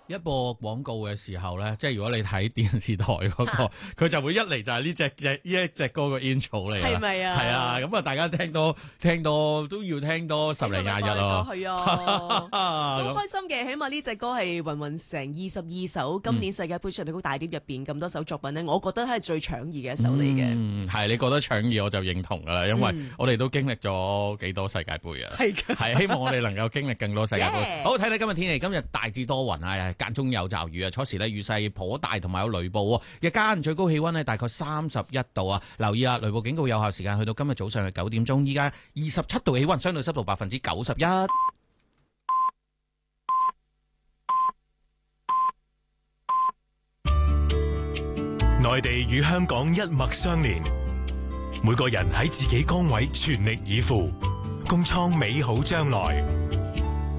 一播廣告嘅時候咧，即係如果你睇電視台嗰個，佢就會一嚟就係呢一隻歌嘅 intro 嚟， 係咪啊？ 係啊，咁啊，大家聽多都要聽多10零20日咯。 係啊，都開心嘅。起碼呢隻歌係芸芸成22首今年世界盃唱片曲大碟入邊咁多首作品咧，我覺得係最搶耳嘅一首嚟嘅。 係你覺得搶耳，我就認同噶啦，因為我哋都經歷咗幾多世界盃啊。係希望我哋能夠經歷更多世界盃。好，睇睇今日天氣，今日大致多雲啊，間中有驟雨啊，初時咧雨勢頗大，同埋有雷暴喎。日間最高氣溫咧大概31度啊，留意啊，雷暴警告有效時間去到今日早上嘅9點鐘，依家27度氣溫，相對濕度91%。 內地與香港一脈相連，每個人喺自己崗位全力以赴，共創美好將來。